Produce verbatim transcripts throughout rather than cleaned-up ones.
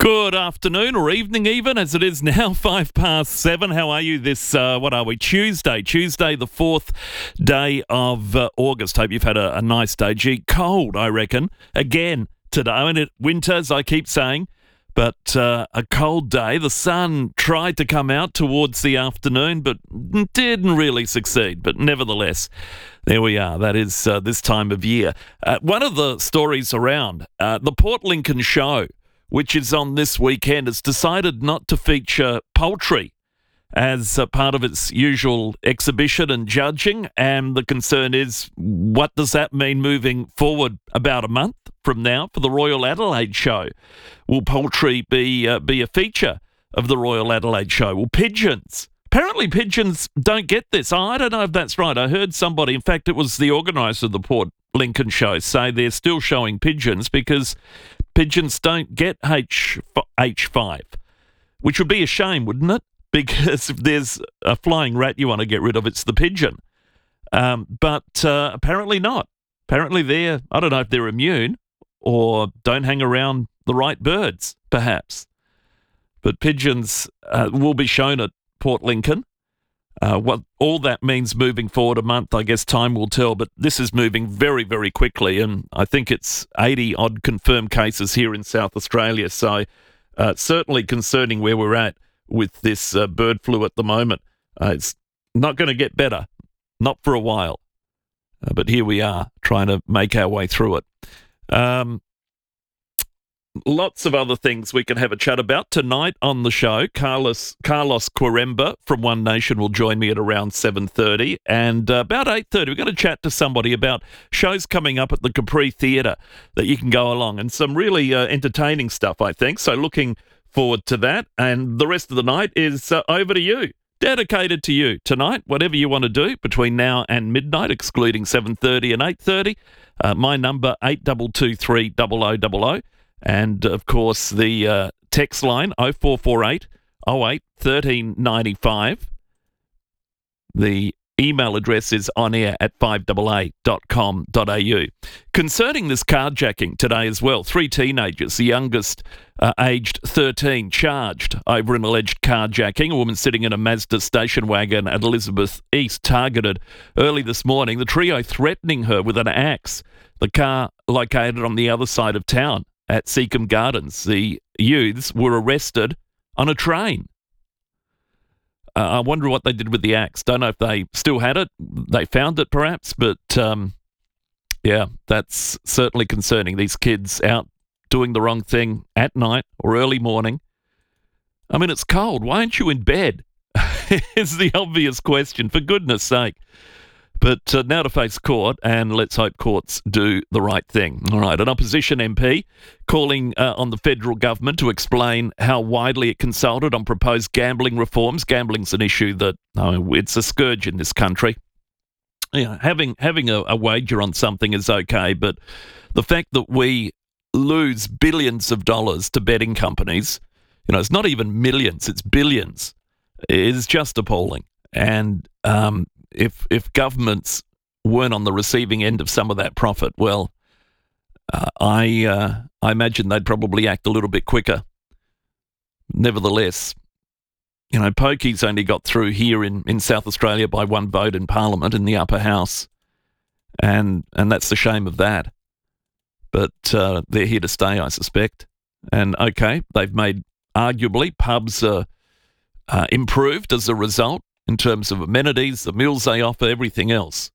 Good afternoon or evening even, as it is now five past seven. How are you this, uh, what are we, Tuesday? Tuesday, the fourth day of uh, August. Hope you've had a, a nice day. Gee, cold, I reckon, again today. I mean, it, winter, as I keep saying, but uh, a cold day. The sun tried to come out towards the afternoon, but didn't really succeed. But nevertheless, there we are. That is uh, this time of year. Uh, one of the stories around, uh, the Port Lincoln Show, which is on this weekend, has decided not to feature poultry as a part of its usual exhibition and judging. And the concern is, what does that mean moving forward about a month from now for the Royal Adelaide Show? Will poultry be uh, be a feature of the Royal Adelaide Show? Will pigeons? Apparently pigeons don't get this. Oh, I don't know if that's right. I heard somebody, in fact, it was the organiser of the Port Lincoln Show, say they're still showing pigeons because pigeons don't get H five, which would be a shame, wouldn't it? Because if there's a flying rat you want to get rid of, it's the pigeon. Um, but uh, apparently not. Apparently they're, I don't know if they're immune or don't hang around the right birds, perhaps. But pigeons uh, will be shown at Port Lincoln. Uh, what all that means moving forward a month, I guess time will tell, but this is moving very, very quickly, and I think it's eighty-odd confirmed cases here in South Australia, so uh, certainly concerning where we're at with this uh, bird flu at the moment. Uh, it's not going to get better, not for a while, uh, but here we are trying to make our way through it. Um, Lots of other things we can have a chat about tonight on the show. Carlos Carlos Quaremba from One Nation will join me at around seven thirty, and uh, about eight thirty we're going to chat to somebody about shows coming up at the Capri Theatre that you can go along, and some really uh, entertaining stuff, I think. So looking forward to that, and the rest of the night is uh, over to you. Dedicated to you tonight, whatever you want to do between now and midnight, excluding seven thirty and eight thirty. Uh, my number, eight two two three zero zero zero zero. And, of course, the uh, text line, oh four four eight, oh eight, one three nine five. The email address is onair at five a a dot com dot a u. Concerning this carjacking today as well, three teenagers, the youngest uh, aged thirteen, charged over an alleged carjacking. A woman sitting in a Mazda station wagon at Elizabeth East targeted early this morning. The trio threatening her with an axe. The car located on the other side of town at Seacombe Gardens. The youths were arrested on a train. Uh, I wonder what they did with the axe. Don't know if they still had it. They found it perhaps, but um, yeah, that's certainly concerning. These kids out doing the wrong thing at night or early morning. I mean, it's cold. Why aren't you in bed? Is the obvious question, for goodness sake. But uh, now to face court, and let's hope courts do the right thing. All right, an opposition M P calling uh, on the federal government to explain how widely it consulted on proposed gambling reforms. Gambling's an issue that, oh, it's a scourge in this country. You know, having having a, a wager on something is okay, but the fact that we lose billions of dollars to betting companies, you know, it's not even millions, it's billions, is just appalling. And um If if governments weren't on the receiving end of some of that profit, well, uh, I uh, I imagine they'd probably act a little bit quicker. Nevertheless, you know, pokies only got through here in, in South Australia by one vote in Parliament in the upper house, and and that's the shame of that. But uh, they're here to stay, I suspect. And okay, they've made arguably pubs are uh, improved as a result, in terms of amenities, the meals they offer, everything else.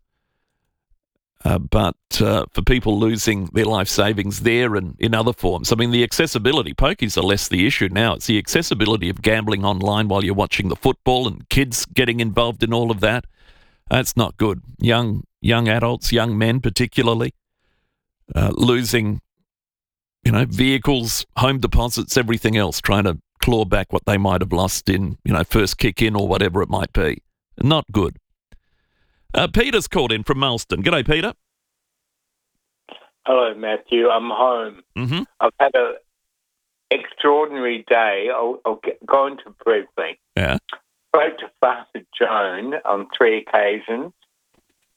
Uh, but uh, for people losing their life savings there and in other forms, I mean, the accessibility, pokies are less the issue now. It's the accessibility of gambling online while you're watching the football and kids getting involved in all of that. That's not good. Young young adults, young men particularly, uh, losing, you know, vehicles, home deposits, everything else, trying to claw back what they might have lost in, you know, first kick in or whatever it might be. Not good. Uh, Peter's called in from Marsden. G'day, Peter. Hello, Matthew. I'm home. Mm-hmm. I've had an extraordinary day. I'll, I'll get, go into briefly. Yeah. Spoke to Father Joan on three occasions,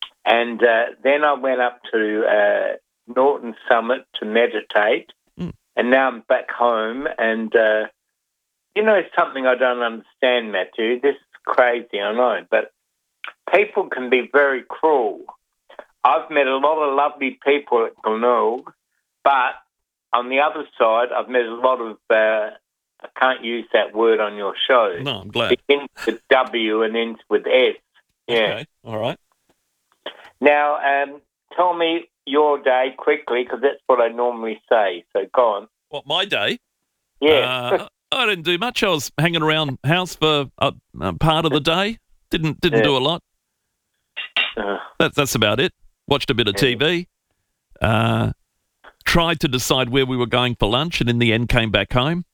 and uh, then I went up to uh, Norton Summit to meditate. Mm. and now I'm back home. And uh, you know something I don't understand, Matthew. This is crazy, I know, but people can be very cruel. I've met a lot of lovely people at Glenelg, but on the other side, I've met a lot of, uh, I can't use that word on your show. No, I'm glad. It ends with W and ends with S. Yeah. Okay, all right. Now, um, tell me your day quickly, because that's what I normally say. So go on. What, my day? Yeah. Uh, I didn't do much. I was hanging around house for a, a part of the day. Didn't didn't Yeah. do a lot. Uh, That's that's about it. Watched a bit of T V. Uh, tried to decide where we were going for lunch, and in the end, came back home.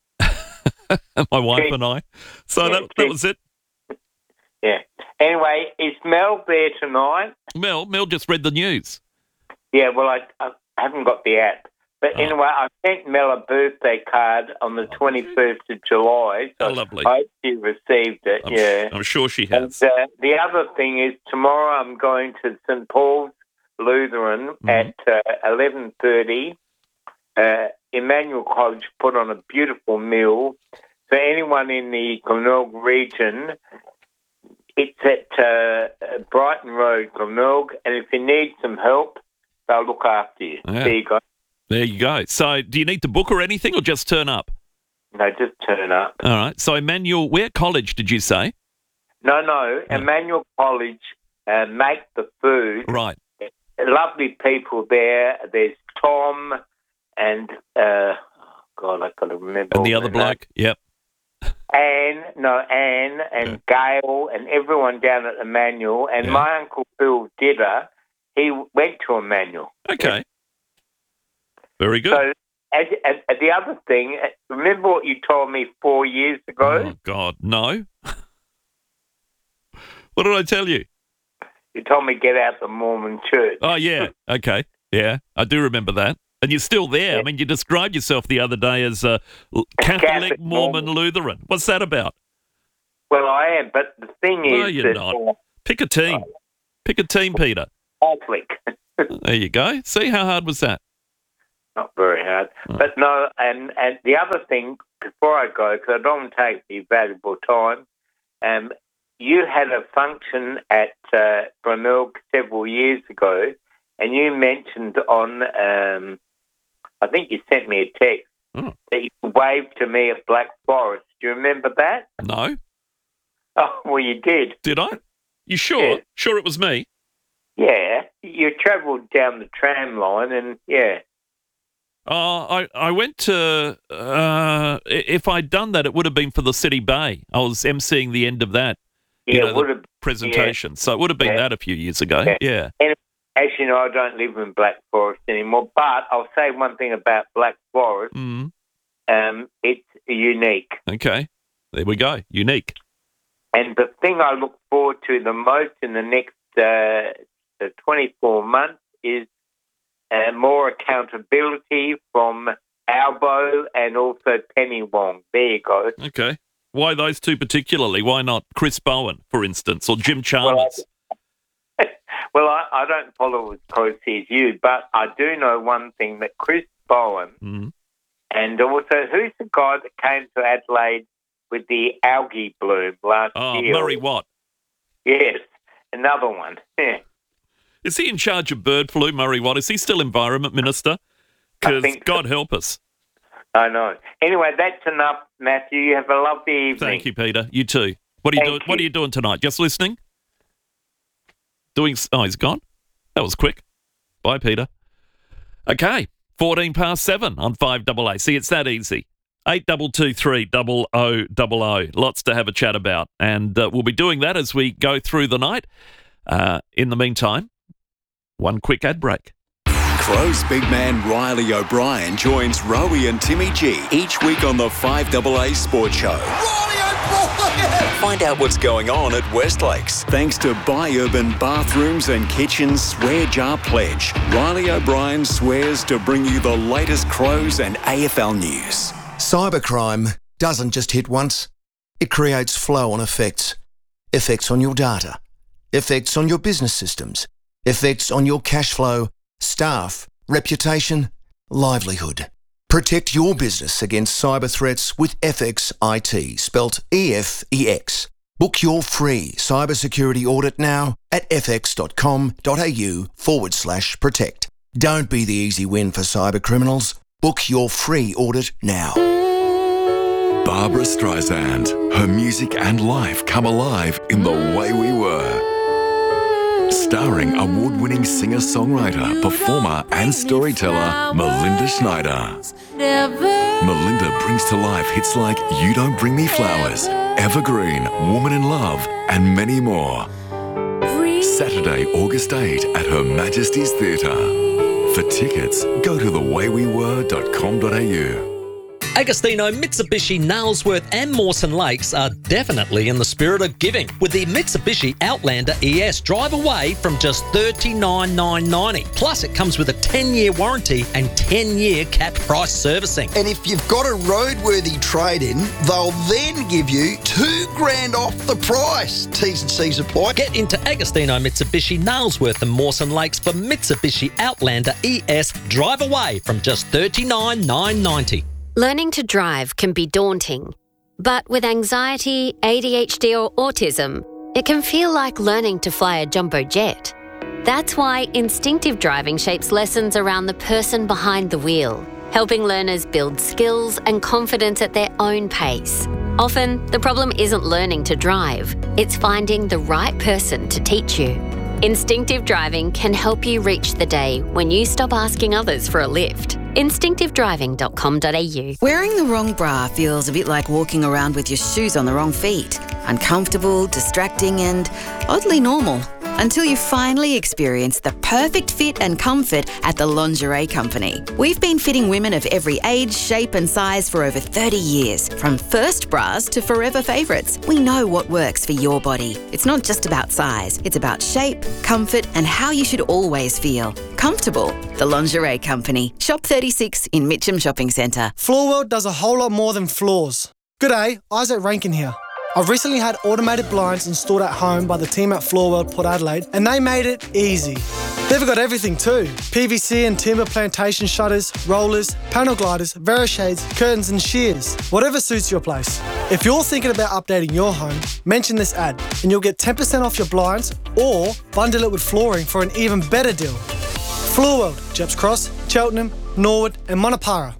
My wife Okay. and I. So Yeah, that okay. that was it. yeah. Anyway, is Mel there tonight? Mel Mel just read the news. Yeah, well, I, I haven't got the app. But Oh. anyway, I sent Mel a birthday card on the twenty-first of July. So Oh, lovely. I hope she received it, I'm, yeah. I'm sure she And has. uh, the other thing is tomorrow I'm going to Saint Paul's Lutheran Mhm. at uh, eleven thirty. Uh, Emmanuel College put on a beautiful meal. For anyone in the Glenelg region, it's at uh, Brighton Road, Glenelg, and if you need some help, they'll look after you. Yeah. There you go. There you go. So do you need to book or anything, or just turn up? No, just turn up. All right. So Emmanuel, where college did you say? No, no, Emmanuel College uh, make the food. Right. Lovely people there. There's Tom and, uh, oh God, I've got to remember. And the all other their names. bloke? Yep. Anne, no, Anne and Gail and everyone down at Emmanuel. And Yeah. my uncle Bill Didder, he went to Emmanuel. Okay. Very good. So, as, as, as the other thing, remember what you told me four years ago? Oh, God, no. What did I tell you? You told me get out the Mormon church. Oh, yeah. Okay. Yeah, I do remember that. And you're still there. Yeah. I mean, you described yourself the other day as a Catholic, Catholic Mormon, Mormon. Lutheran. What's that about? Well, I am, but the thing is No, you're that not. uh, Pick a team. Pick a team, Peter. Catholic. There you go. See, how hard was that? Not very hard. Oh. But no, and, and the other thing, before I go, because I don't want to take the valuable time, um, you had a function at uh, Glenelg several years ago, and you mentioned on, um, I think you sent me a text, Oh. that you waved to me at Black Forest. Do you remember that? No? Oh, well, you did. Did I? You sure? Yeah. Sure it was me? Yeah, you travelled down the tram line, and yeah. Uh, I, I went to, uh, if I'd done that, it would have been for the City Bay. I was emceeing the end of that Yeah, You know, it would have. presentation. So it would have been Yeah. that a few years ago. Yeah. Yeah. And as you know, I don't live in Black Forest anymore. But I'll say one thing about Black Forest: Mm, um, it's unique. okay. There we go. Unique. And the thing I look forward to the most in the next uh, the twenty-four months is uh, more accountability from Albo and also Penny Wong. There you go. Okay. Why those two particularly? Why not Chris Bowen, for instance, or Jim Chalmers? Well, I, I don't follow as closely as you, but I do know one thing, that Chris Bowen Mm. and also, who's the guy that came to Adelaide with the algae bloom last Oh, year? Murray Watt. Yes, another one. Yeah. Is he in charge of bird flu, Murray Watt? Is he still Environment Minister? I Because think so. God help us. I know. Anyway, that's enough, Matthew. You have a lovely evening. Thank you, Peter. You too. What are you Thank doing? What are you. you doing tonight? Just listening? Doing? s- Oh, he's gone. That was quick. Bye, Peter. Okay, fourteen past seven on five double A. See, it's that easy. Eight double two three double o double o. Lots to have a chat about, and uh, we'll be doing that as we go through the night. Uh, in the meantime, one quick ad break. Crow's big man Riley O'Brien joins Rowie and Timmy G each week on the five double A Sports Show. Riley O'Brien! Find out what's going on at Westlakes. Thanks to Buy Urban Bathrooms and Kitchens Swear Jar Pledge. Riley O'Brien swears to bring you the latest Crows and A F L news. Cybercrime doesn't just hit once. It creates flow-on effects. Effects on your data. Effects on your business systems. Effects on your cash flow, staff, reputation, livelihood. Protect your business against cyber threats with F X I T, spelt E F E X. Book your free cybersecurity audit now at fx.com.au forward slash protect. Don't be the easy win for cyber criminals. Book your free audit now. Barbara Streisand. Her music and life come alive in The Way We Were. Starring award-winning singer-songwriter, performer and storyteller Melinda Schneider. Melinda brings to life hits like You Don't Bring Me Flowers, Evergreen, Woman in Love and many more. Saturday, August eighth at Her Majesty's Theatre. For tickets, go to the way we were dot com dot a u. Agostino, Mitsubishi, Nailsworth and Mawson Lakes are definitely in the spirit of giving with the Mitsubishi Outlander E S. Drive away from just thirty-nine thousand nine hundred ninety dollars. Plus, it comes with a ten-year warranty and ten-year capped price servicing. And if you've got a roadworthy trade-in, they'll then give you two grand off the price. T's and C's apply. Get into Agostino, Mitsubishi, Nailsworth and Mawson Lakes for Mitsubishi Outlander E S. Drive away from just thirty-nine thousand nine hundred ninety dollars. Learning to drive can be daunting, but with anxiety, A D H D or autism, it can feel like learning to fly a jumbo jet. That's why instinctive driving shapes lessons around the person behind the wheel, helping learners build skills and confidence at their own pace. Often, the problem isn't learning to drive, it's finding the right person to teach you. Instinctive driving can help you reach the day when you stop asking others for a lift. instinctive driving dot com dot a u. Wearing the wrong bra feels a bit like walking around with your shoes on the wrong feet. Uncomfortable, distracting and oddly normal. Until you finally experience the perfect fit and comfort at the Lingerie Company. We've been fitting women of every age, shape and size for over thirty years. From first bras to forever favourites, we know what works for your body. It's not just about size, it's about shape, comfort and how you should always feel. Comfortable. The Lingerie Company. Shop thirty-six in Mitcham Shopping Centre. Floorworld does a whole lot more than floors. G'day, Isaac Rankin here. I've recently had automated blinds installed at home by the team at Floorworld Port Adelaide, and they made it easy. They've got everything too. P V C and timber plantation shutters, rollers, panel gliders, Verishades, curtains and shears. Whatever suits your place. If you're thinking about updating your home, mention this ad and you'll get ten percent off your blinds or bundle it with flooring for an even better deal. Floorworld, Jeps Cross, Cheltenham, Norwood and Monopara.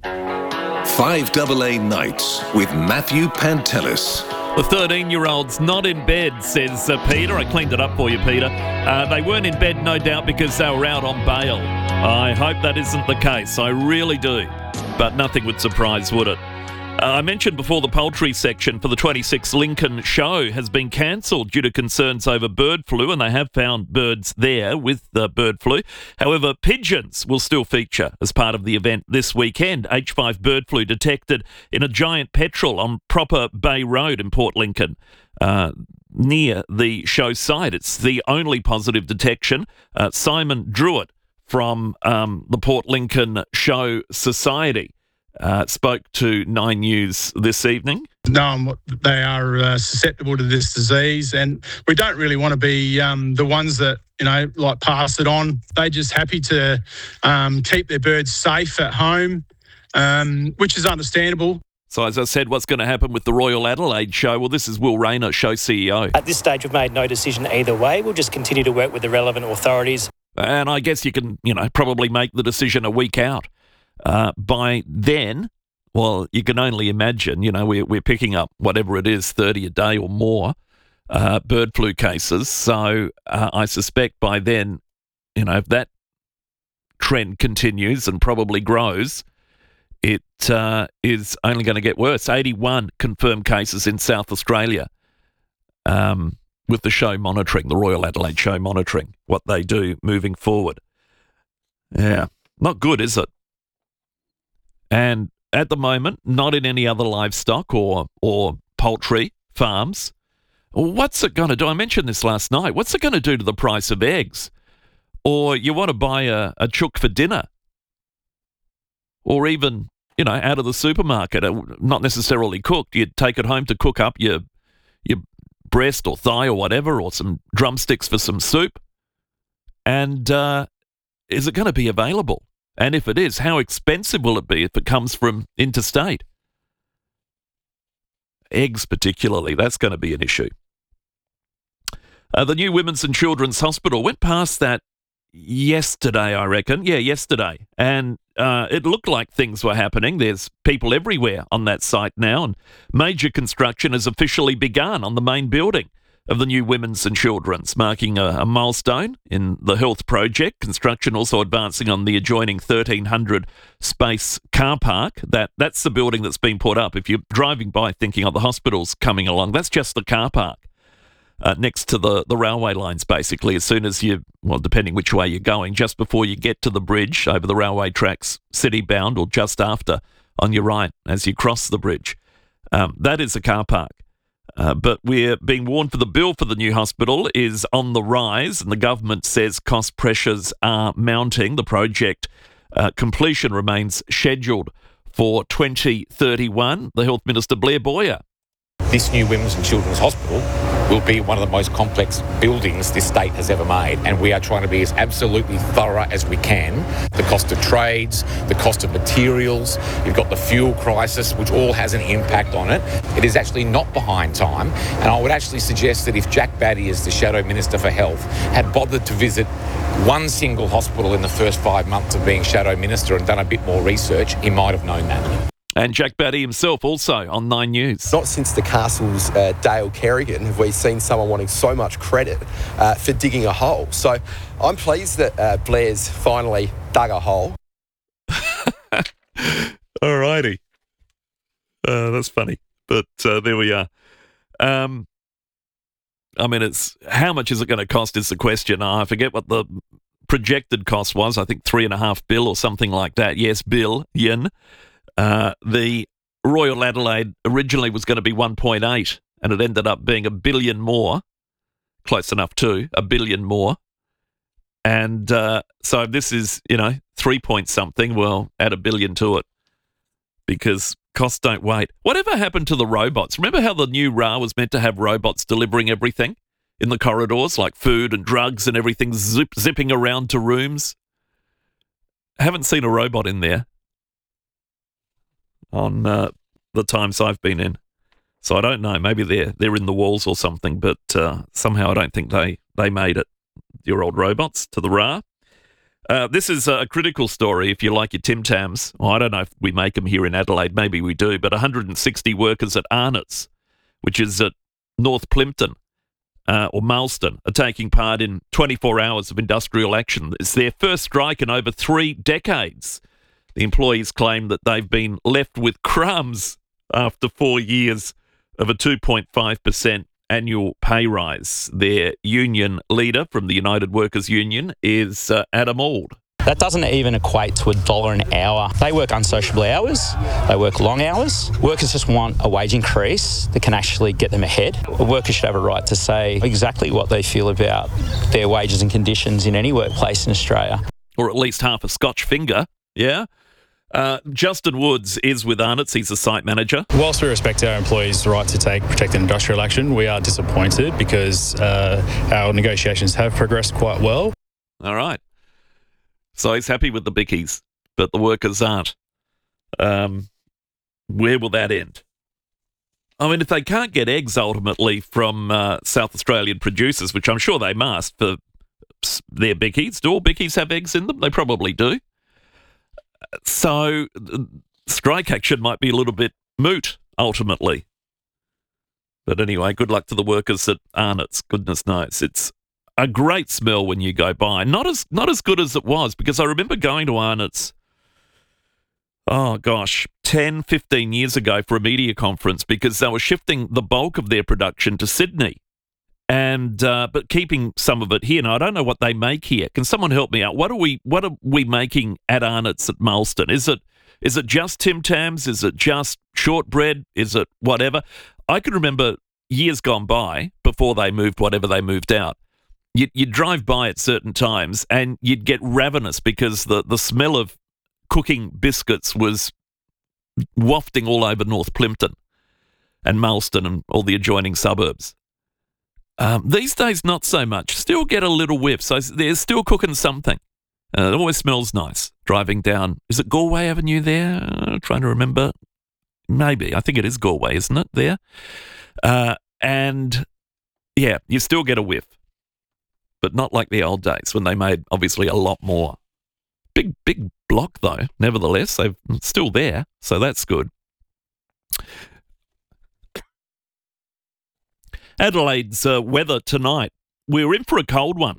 five A A Nights with Matthew Pantelis. The thirteen-year-old's not in bed, says uh, Peter. I cleaned it up for you, Peter. Uh, they weren't in bed, no doubt, because they were out on bail. I hope that isn't the case. I really do. But nothing would surprise, would it? Uh, I mentioned before the poultry section for the twenty-six Lincoln show has been cancelled due to concerns over bird flu, and they have found birds there with the bird flu. However, pigeons will still feature as part of the event this weekend. H five bird flu detected in a giant petrel on Proper Bay Road in Port Lincoln. Uh, near the show site. It's the only positive detection. Uh, Simon Druitt from um, the Port Lincoln Show Society Uh, spoke to Nine News this evening. No, they are uh, susceptible to this disease, and we don't really want to be um, the ones that, you know, like pass it on. They're just happy to um, keep their birds safe at home, um, which is understandable. So as I said, what's going to happen with the Royal Adelaide show? Well, this is Will Rayner, show C E O. At this stage, we've made no decision either way. We'll just continue to work with the relevant authorities. And I guess you can, you know, probably make the decision a week out. Uh, by then, well, you can only imagine, you know, we're, we're picking up whatever it is, thirty a day or more uh, bird flu cases. So uh, I suspect by then, you know, if that trend continues and probably grows, it uh, is only going to get worse. eighty-one confirmed cases in South Australia um, with the show monitoring, the Royal Adelaide show monitoring what they do moving forward. Yeah, not good, is it? And at the moment, not in any other livestock or or poultry farms. What's it going to do? I mentioned this last night. What's it going to do to the price of eggs? Or you want to buy a, a chook for dinner? Or even, you know, out of the supermarket, not necessarily cooked. You take it home to cook up your your breast or thigh or whatever, or some drumsticks for some soup. And uh, is it going to be available? And if it is, how expensive will it be if it comes from interstate? Eggs particularly, that's going to be an issue. Uh, the new Women's and Children's Hospital went past that yesterday, I reckon. Yeah, yesterday. And uh, it looked like things were happening. There's people everywhere on that site now, and major construction has officially begun on the main building of the new Women's and Children's, marking a, a milestone in the health project. Construction also advancing on the adjoining thirteen hundred space car park. That That's the building that's been put up. If you're driving by thinking, oh, the hospital's coming along, that's just the car park. Uh, next to the, the railway lines, basically, as soon as you, well, depending which way you're going, just before you get to the bridge over the railway tracks, city-bound, or just after, on your right, as you cross the bridge. Um, that is a car park. Uh, but we're being warned for the bill for the new hospital is on the rise, and the government says cost pressures are mounting. The project uh, completion remains scheduled for twenty thirty-one. The Health Minister, Blair Boyer. This new Women's and Children's Hospital will be one of the most complex buildings this state has ever made, and we are trying to be as absolutely thorough as we can. The cost of trades, the cost of materials, you've got the fuel crisis, which all has an impact on it. It is actually not behind time, and I would actually suggest that if Jack Batty, as the Shadow Minister for Health, had bothered to visit one single hospital in the first five months of being Shadow Minister and done a bit more research, he might have known that. And Jack Batty himself also on Nine News. Not since the Castle's uh, Dale Kerrigan have we seen someone wanting so much credit uh, for digging a hole. So I'm pleased that uh, Blair's finally dug a hole. All righty. Uh, that's funny. But uh, there we are. Um, I mean, it's how much is it going to cost is the question. I forget what the projected cost was. I think three and a half bill or something like that. Yes, bill, yen. Uh, the Royal Adelaide originally was going to be one point eight, and it ended up being a billion more. Close enough to a billion more. And uh, so this is, you know, three point something. Well, add a billion to it because costs don't wait. Whatever happened to the robots? Remember how the new R A was meant to have robots delivering everything in the corridors, like food and drugs and everything zip, zipping around to rooms? I haven't seen a robot in there on uh, the times I've been in. So I don't know. Maybe they're they're in the walls or something, but uh, somehow I don't think they, they made it, your old robots, to the R A. Uh, this is a critical story if you like your Tim Tams. Well, I don't know if we make them here in Adelaide. Maybe we do. But one hundred sixty workers at Arnott's, which is at North Plympton, uh, or Mailstone, are taking part in twenty-four hours of industrial action. It's their first strike in over three decades. The employees claim that they've been left with crumbs after four years of a two point five percent annual pay rise. Their union leader from the United Workers Union is uh, Adam Auld. That doesn't even equate to a dollar an hour. They work unsociable hours. They work long hours. Workers just want a wage increase that can actually get them ahead. Workers should have a right to say exactly what they feel about their wages and conditions in any workplace in Australia. Or at least half a Scotch finger, yeah? Uh, Justin Woods is with Arnott's. He's the site manager. Whilst we respect our employees' right to take protected industrial action, we are disappointed because uh, our negotiations have progressed quite well. All right. So he's happy with the bickies, but the workers aren't. Um, where will that end? I mean, if they can't get eggs ultimately from uh, South Australian producers, which I'm sure they must for their bickies, do all bickies have eggs in them? They probably do. So strike action might be a little bit moot, ultimately. But anyway, good luck to the workers at Arnott's. Goodness knows. It's a great smell when you go by. Not as not as good as it was, because I remember going to Arnott's, oh gosh, ten, fifteen years ago for a media conference, because they were shifting the bulk of their production to Sydney. And uh, but keeping some of it here. Now, I don't know what they make here. Can someone help me out? What are we What are we making at Arnott's at Mailstone? Is it is it just Tim Tams? Is it just shortbread? Is it whatever? I can remember years gone by before they moved whatever they moved out. You'd, you'd drive by at certain times and you'd get ravenous because the, the smell of cooking biscuits was wafting all over North Plympton and Mailstone and all the adjoining suburbs. Um, these days, not so much. Still get a little whiff. So they're still cooking something Uh, it always smells nice driving down. Is it Galway Avenue there? Uh, trying to remember. Maybe. I think it is Galway, isn't it, there? Uh, and, yeah, you still get a whiff. But not like the old days when they made, obviously, a lot more. Big, big block, though. Nevertheless, they're still there, so that's good. Adelaide's uh, weather tonight. We're in for a cold one.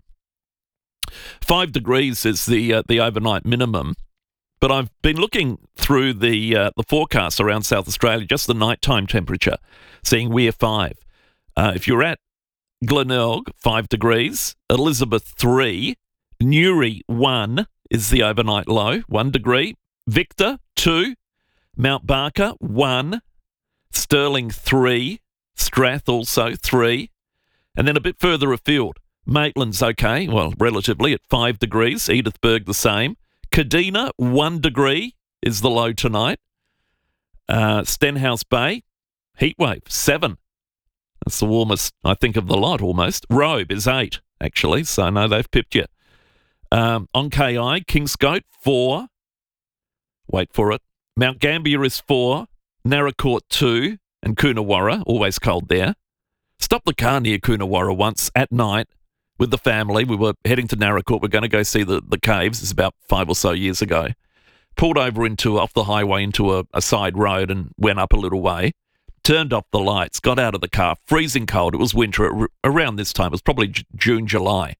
Five degrees is the uh, the overnight minimum. But I've been looking through the uh, the forecasts around South Australia, just the nighttime temperature, seeing we're five. Uh, if you're at Glenelg, five degrees. Elizabeth, three. Newry, one is the overnight low, one degree. Victor, two. Mount Barker, one. Stirling, three. Strath, also, three. And then a bit further afield, Maitland's okay, well, relatively, at five degrees. Edithburgh, the same. Kadina, one degree is the low tonight. Uh, Stenhouse Bay, heatwave, seven. That's the warmest, I think, of the lot, almost. Robe is eight, actually, so no, they've pipped you. Um, on K I, Kingscote, four. Wait for it. Mount Gambier is four. Narracourt, two. And Coonawarra, always cold there. Stopped the car near Coonawarra once at night with the family. We were heading to Narracourt. We're going to go see the, the caves. It's about five or so years ago. Pulled over into off the highway into a, a side road and went up a little way. Turned off the lights, got out of the car, freezing cold. It was winter around this time. It was probably J- June, July.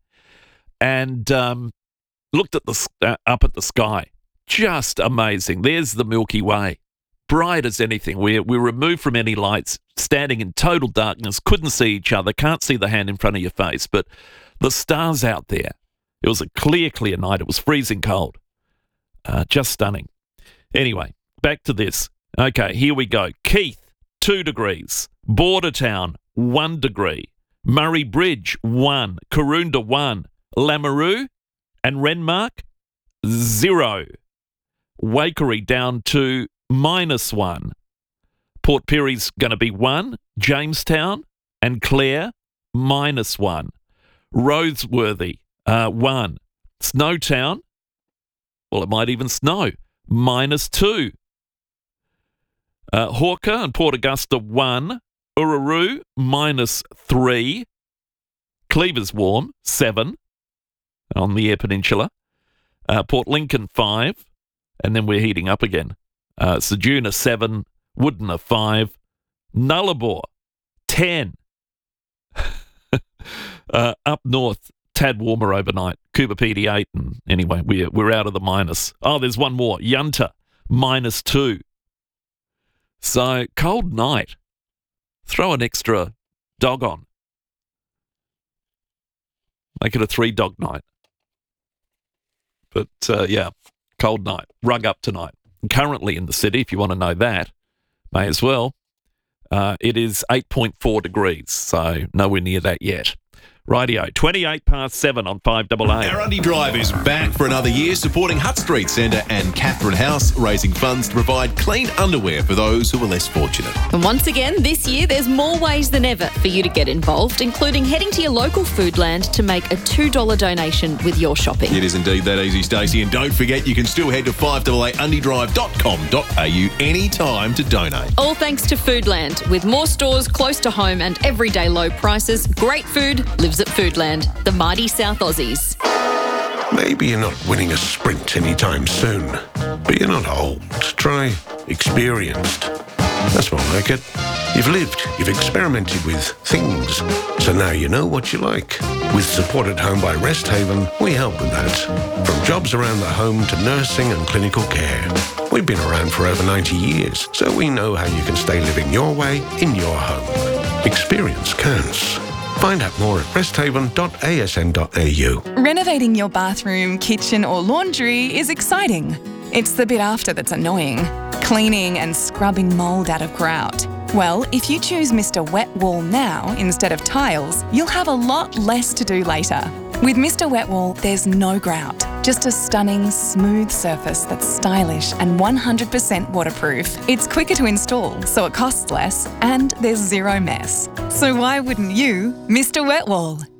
And um, looked at the uh, up at the sky. Just amazing. There's the Milky Way. Bright as anything. We're, we're removed from any lights, standing in total darkness, couldn't see each other, can't see the hand in front of your face, but the stars out there. It was a clear, clear night. It was freezing cold. Uh, just stunning. Anyway, back to this. Okay, here we go. Keith, two degrees. Bordertown, one degree. Murray Bridge, one. Karoonda, one. Lameroo and Renmark, zero. Waikerie down to minus one. Port Pirie's going to be one. Jamestown and Clare, minus one. Roseworthy, uh, one. Snowtown, well, it might even snow, minus two. Uh, Hawker and Port Augusta, one. Ururu, minus three. Cleaver's warm, seven on the Eyre Peninsula. Uh, Port Lincoln, five. And then we're heating up again. Uh, Sejuna, seven. Woodna, five. Nullarbor, ten. uh, up north, tad warmer overnight. Coober Pedy, eight. And anyway, we're, we're out of the minus. Oh, there's one more. Yunta, minus two. So, cold night. Throw an extra dog on. Make it a three-dog night. But, uh, yeah, cold night. Rug up tonight. Currently in the city, if you want to know that, may as well. Uh, it is eight point four degrees, so nowhere near that yet. Rightio, twenty-eight past seven on five A A. Our Undy Drive is back for another year, supporting Hutt Street Centre and Catherine House, raising funds to provide clean underwear for those who are less fortunate. And once again, this year, there's more ways than ever for you to get involved, including heading to your local Foodland to make a two dollars donation with your shopping. It is indeed that easy, Stacey. And don't forget, you can still head to five A A undy drive dot com dot a u anytime to donate. All thanks to Foodland. With more stores close to home and everyday low prices, great food lives at Foodland, the mighty South Aussies. Maybe you're not winning a sprint anytime soon, but you're not old. Try experienced. That's more like it. You've lived, you've experimented with things, so now you know what you like. With support at home by Rest Haven, we help with that. From jobs around the home to nursing and clinical care. We've been around for over ninety years, so we know how you can stay living your way in your home. Experience counts. Find out more at rest haven dot a s n dot a u. Renovating your bathroom, kitchen or laundry is exciting. It's the bit after that's annoying. Cleaning and scrubbing mould out of grout. Well, if you choose Mister Wet Wall now instead of tiles, you'll have a lot less to do later. With Mister Wet Wall, there's no grout. Just a stunning, smooth surface that's stylish and one hundred percent waterproof. It's quicker to install, so it costs less, and there's zero mess. So why wouldn't you, Mister Wet Wall?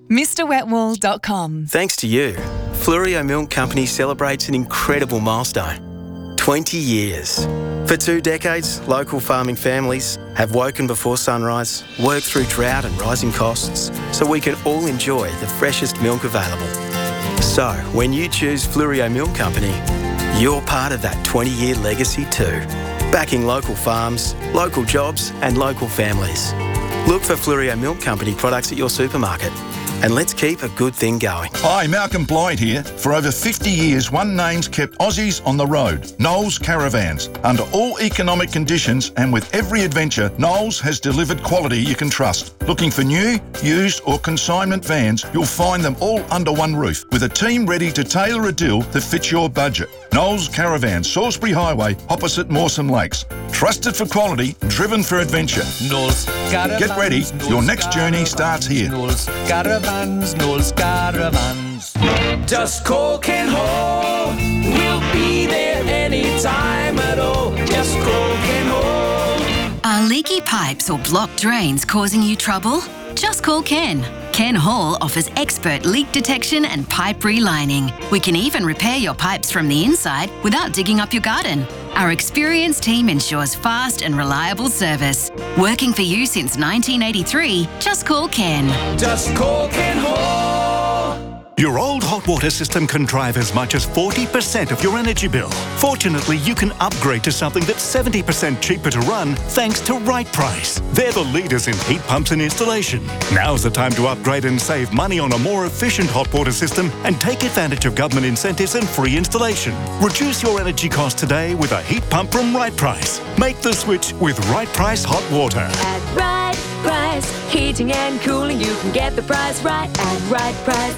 Mr Wet Wool dot com. Thanks to you, Fluorio Milk Company celebrates an incredible milestone. twenty years. For two decades, local farming families have woken before sunrise, worked through drought and rising costs, so we can all enjoy the freshest milk available. So, when you choose Fluorio Milk Company, you're part of that twenty-year legacy too. Backing local farms, local jobs and local families. Look for Fluorio Milk Company products at your supermarket. And let's keep a good thing going. Hi, Malcolm Blyde here. For over fifty years, One Name's kept Aussies on the road. Knowles Caravans. Under all economic conditions and with every adventure, Knowles has delivered quality you can trust. Looking for new, used or consignment vans, you'll find them all under one roof with a team ready to tailor a deal that fits your budget. Knowles Caravans, Salisbury Highway, opposite Mawson Lakes. Trusted for quality, driven for adventure. Knowles Caravans. Get ready, Knowles your next journey starts here. Knowles Caravans, Knowles Caravans. Just call Ken Hall. We'll be there anytime at all. Just call Ken Hall. Are leaky pipes or blocked drains causing you trouble? Just call Ken. Ken Hall offers expert leak detection and pipe relining. We can even repair your pipes from the inside without digging up your garden. Our experienced team ensures fast and reliable service. Working for you since nineteen eighty-three, just call Ken. Just call Ken Hall. Your old hot water system can drive as much as forty percent of your energy bill. Fortunately, you can upgrade to something that's seventy percent cheaper to run thanks to Right Price. They're the leaders in heat pumps and installation. Now's the time to upgrade and save money on a more efficient hot water system and take advantage of government incentives and free installation. Reduce your energy costs today with a heat pump from Right Price. Make the switch with Right Price Hot Water. At Right Price, heating and cooling, you can get the price right at Right Price.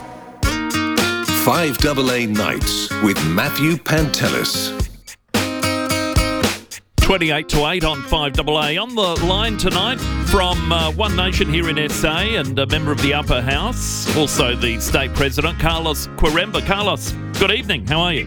five A A Nights with Matthew Pantelis. twenty-eight to eight on five A A. On the line tonight from uh, One Nation here in S A and a member of the Upper House, also the state president, Carlos Quiremba. Carlos, good evening. How are you?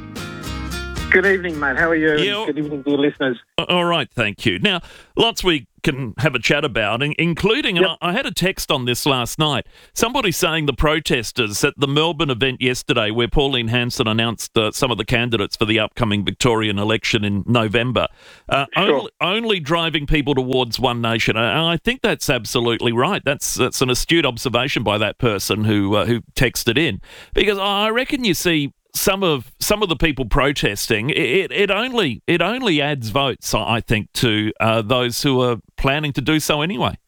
Good evening, mate. How are you? Yeah. Good evening to your listeners. All right, thank you. Now, lots we can have a chat about, including, Yep. and I had a text on this last night, somebody saying the protesters at the Melbourne event yesterday where Pauline Hanson announced uh, some of the candidates for the upcoming Victorian election in November, uh, Sure. only, only driving people towards One Nation. And I think that's absolutely right. That's that's an astute observation by that person who uh, who texted in, because I reckon you see some of some of the people protesting, it, it only it only adds votes, I think, to uh, those who are planning to do so anyway.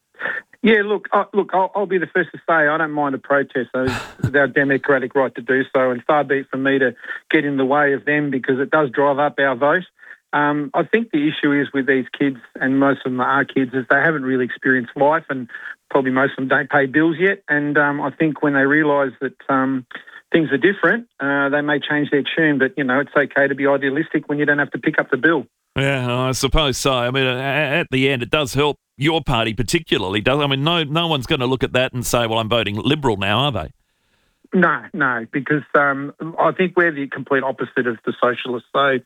Yeah, look, uh, look, I'll, I'll be the first to say I don't mind a protest. So it's our democratic right to do so, and far be it from me to get in the way of them because it does drive up our vote. Um, I think the issue is with these kids, and most of them are kids, is they haven't really experienced life, and probably most of them don't pay bills yet. And um, I think when they realise that um, things are different, uh, they may change their tune. But, you know, it's okay to be idealistic when you don't have to pick up the bill. Yeah, I suppose so. I mean, at the end, it does help your party particularly, does it? I mean, no, no one's going to look at that and say, well, I'm voting Liberal now, are they? No, no, because um, I think we're the complete opposite of the socialists. So,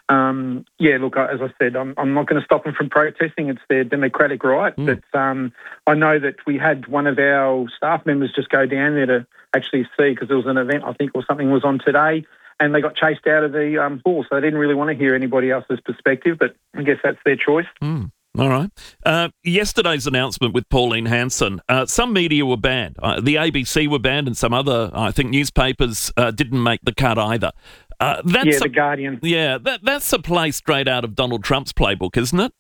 um, yeah, look, as I said, I'm, I'm not going to stop them from protesting. It's their democratic right. Mm. But um, I know that we had one of our staff members just go down there to actually see, because there was an event, I think, or something was on today, and they got chased out of the um, hall. So they didn't really want to hear anybody else's perspective, but I guess that's their choice. Mm. All right. Uh, yesterday's announcement with Pauline Hanson, uh, some media were banned. Uh, the A B C were banned, and some other, I think, newspapers uh, didn't make the cut either. Uh, that's yeah, a, The Guardian. Yeah, that, that's a play straight out of Donald Trump's playbook, isn't it?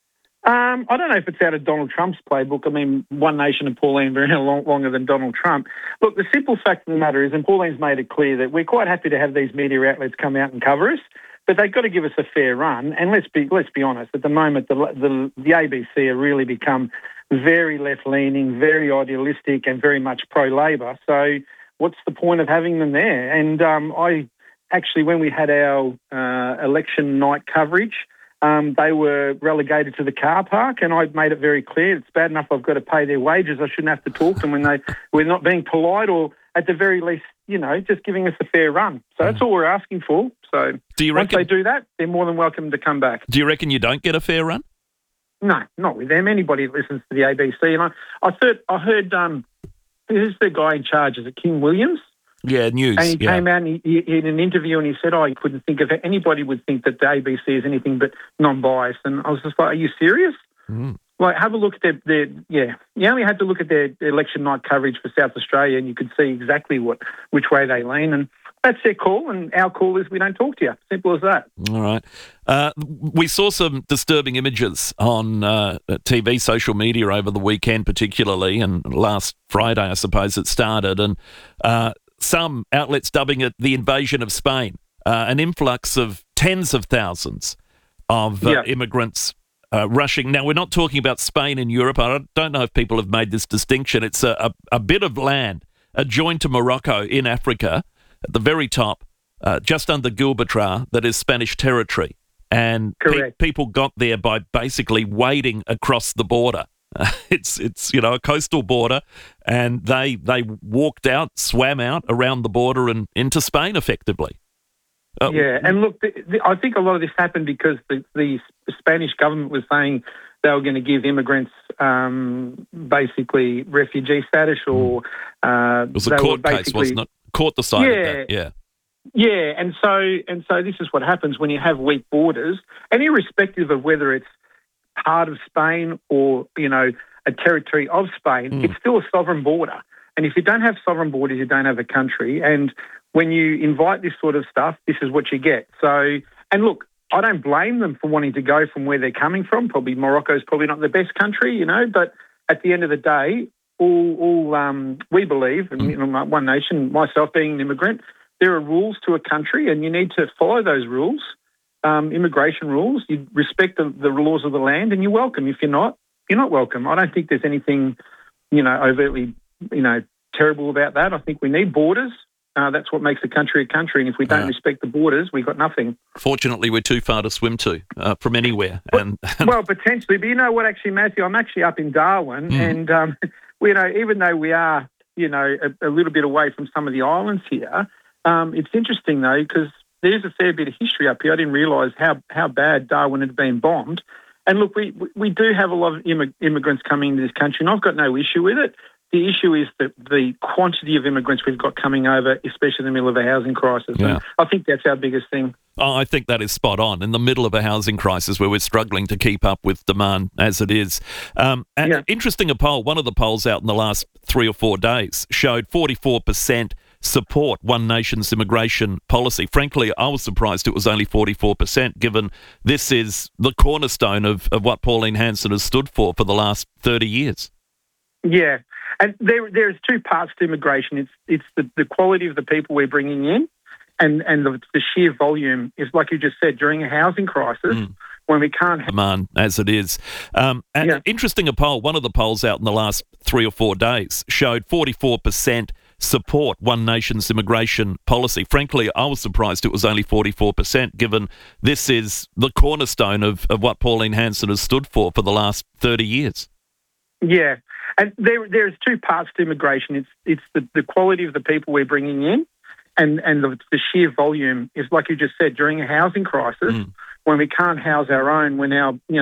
Um, I don't know if it's out of Donald Trump's playbook. I mean, One Nation and Pauline have been around long, longer than Donald Trump. Look, the simple fact of the matter is, and Pauline's made it clear, that we're quite happy to have these media outlets come out and cover us, but they've got to give us a fair run. And let's be let's be honest, at the moment, the the, the A B C have really become very left-leaning, very idealistic, and very much pro-Labor. So what's the point of having them there? And um, I actually, when we had our uh, election night coverage, Um, they were relegated to the car park, and I made it very clear it's bad enough I've got to pay their wages. I shouldn't have to talk to them when they we're not being polite, or at the very least, you know, just giving us a fair run. So that's all we're asking for. So do you once reckon, they do that, they're more than welcome to come back. Do you reckon you don't get a fair run? No, not with them. Anybody that listens to the A B C, and I, I thought I heard um, who's the guy in charge? Is it King Williams? Yeah, news. And he yeah. came out and he, he, in an interview and he said, oh, he couldn't think of it. Anybody would think that the A B C is anything but non-biased. And I was just like, are you serious? Mm. Like, have a look at their, their, yeah. You only had to look at their election night coverage for South Australia and you could see exactly what which way they lean. And that's their call, and our call is we don't talk to you. Simple as that. All right. Uh, we saw some disturbing images on uh, T V, social media over the weekend particularly, and last Friday, I suppose, it started, and uh, some outlets dubbing it the invasion of Spain, uh, an influx of tens of thousands of uh, Yeah. immigrants uh, rushing. Now, we're not talking about Spain in Europe. I don't- don't know if people have made this distinction. It's a, a, a bit of land adjoined to Morocco in Africa, at the very top, uh, just under Gibraltar, that is Spanish territory. And pe- Correct. people got there by basically wading across the border. Uh, it's it's you know a coastal border, and they they walked out, swam out around the border and into Spain effectively. Uh, Yeah, and look, the, the, I think a lot of this happened because the, the Spanish government was saying they were going to give immigrants um, basically refugee status, or uh, It was a they were court case, basically- wasn't it? Court decided Yeah. that. Yeah. Yeah, and so and so this is what happens when you have weak borders, and irrespective of whether it's part of Spain or, you know, a territory of Spain, Mm. it's still a sovereign border. And if you don't have sovereign borders, you don't have a country. And when you invite this sort of stuff, this is what you get. So, and look, I don't blame them for wanting to go from where they're coming from. Probably Morocco's probably not the best country, you know, but at the end of the day, all, all um, we believe, and you know, my- One Nation, myself being an immigrant, there are rules to a country and you need to follow those rules, um, immigration rules. You respect the, the laws of the land and you're welcome. If you're not, you're not welcome. I don't think there's anything, you know, overtly, you know, terrible about that. I think we need borders. Uh, that's what makes a country a country. And if we don't Yeah. respect the borders, we've got nothing. Fortunately, we're too far to swim to uh, from anywhere. And Well, potentially. But you know what, actually, Matthew, I'm actually up in Darwin. Mm. And, um, we, you know, even though we are, you know, a, a little bit away from some of the islands here, um, it's interesting, though, because there's a fair bit of history up here. I didn't realise how, how bad Darwin had been bombed. And look, we, we do have a lot of immig- immigrants coming into this country, and I've got no issue with it. The issue is that the quantity of immigrants we've got coming over, especially in the middle of a housing crisis. Yeah. And I think that's our biggest thing. Oh, I think that is spot on. In the middle of a housing crisis where we're struggling to keep up with demand as it is. Um, and interesting, a poll, one of the polls out in the last three or four days showed forty-four percent support One Nation's immigration policy. Frankly, I was surprised it was only forty-four percent, given this is the cornerstone of, of what Pauline Hanson has stood for for the last thirty years. Yeah. And there, there's two parts to immigration. It's it's the, the quality of the people we're bringing in, and, and the, the sheer volume is, like you just said, during a housing crisis, when we can't have demand as it is. Um, and interesting, a poll, one of the polls out in the last three or four days showed forty-four percent support One Nation's immigration policy. Frankly, I was surprised it was only forty-four percent, given this is the cornerstone of, of what Pauline Hanson has stood for for the last thirty years. Yeah, and there there's two parts to immigration. It's it's the, the quality of the people we're bringing in, and and the, the sheer volume is, like you just said, during a housing crisis, when we can't house our own, we're now, you know,